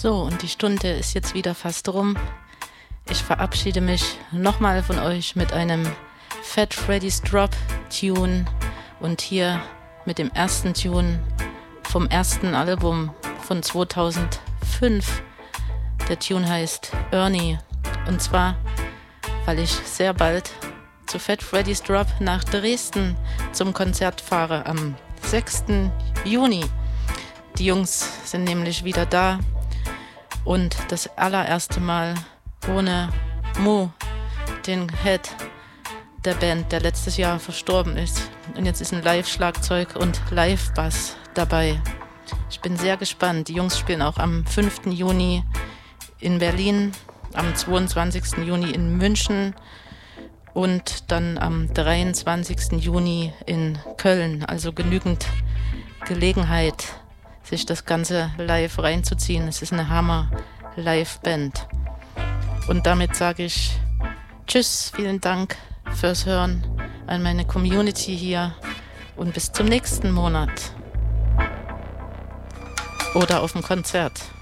So, und die Stunde ist jetzt wieder fast rum. Ich verabschiede mich nochmal von euch mit einem Fat Freddy's Drop Tune und hier mit dem ersten Tune vom ersten Album von 2005. Der Tune heißt Ernie, und zwar, weil ich sehr bald zu Fat Freddy's Drop nach Dresden zum Konzert fahre am 6. Juni. Die Jungs sind nämlich wieder da und das allererste Mal ohne Mo, den Head der Band, der letztes Jahr verstorben ist. Und jetzt ist ein Live-Schlagzeug und Live-Bass dabei. Ich bin sehr gespannt. Die Jungs spielen auch am 5. Juni in Berlin, am 22. Juni in München und dann am 23. Juni in Köln. Also genügend Gelegenheit, sich das Ganze live reinzuziehen. Es ist eine Hammer-Live-Band. Und damit sage ich Tschüss, vielen Dank fürs Hören an meine Community hier und bis zum nächsten Monat oder auf dem Konzert.